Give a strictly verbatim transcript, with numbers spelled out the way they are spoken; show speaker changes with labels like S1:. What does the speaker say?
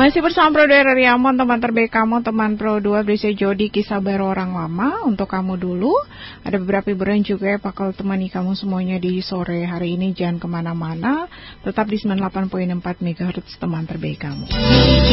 S1: Masih bersama Pro dua R R I Ambon, teman terbaik kamu, teman Pro dua berisi Jody, kisah baru orang lama. Untuk kamu dulu, ada beberapa hiburan juga ya, bakal temani kamu semuanya di sore hari ini. Jangan kemana-mana, tetap di sembilan puluh delapan koma empat megahertz teman terbaik kamu.